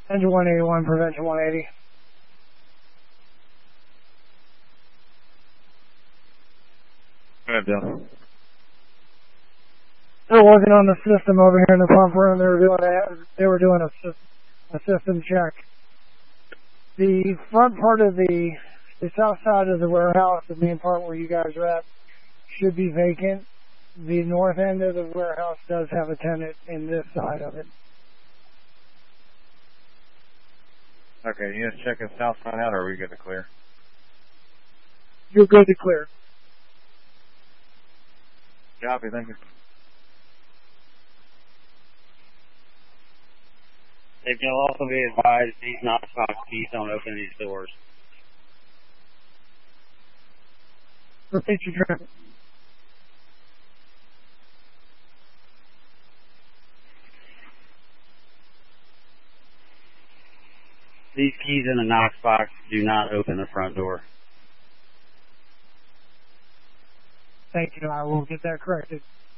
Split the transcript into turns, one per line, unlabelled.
Engine 181, prevention 180.
Go ahead, Bill.
They're working on the system over here in the pump room. They were doing a system check. The front part of the south side of the warehouse, the main part where you guys are at, should be vacant. The north end of the warehouse does have a tenant in this side of it.
Okay, you just checking south side out, or are we good to clear?
You're good to clear.
Copy, thank you.
They can also be advised these Knox-Box keys don't open these doors.
Repeat your trip.
These keys in the Knox-Box do not open the front door.
Thank you. I will get that corrected.